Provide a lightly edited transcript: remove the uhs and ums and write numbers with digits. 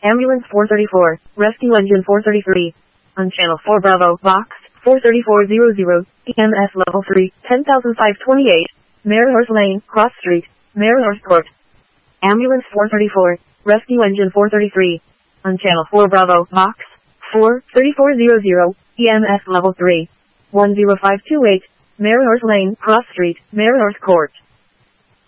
Ambulance 434, Rescue Engine 433. On Channel 4 Bravo, Box 43400, EMS Level 3, 10,528, Maryhorse Lane, Cross Street, Maryhorse Court. Ambulance 434, Rescue Engine 433. On Channel 4 Bravo, Box 43400, EMS Level 3, 10528, Maryhorse Lane, Cross Street, Maryhorse Court.